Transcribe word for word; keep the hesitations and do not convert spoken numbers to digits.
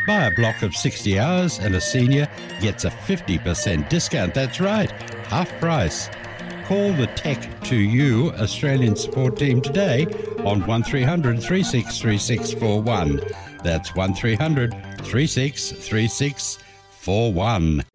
Buy a block of sixty hours and a senior gets a fifty percent discount. That's right, half price. Call the Tech to You Australian support team today on one three hundred, three six three six four one. That's one three hundred, three six three six four one.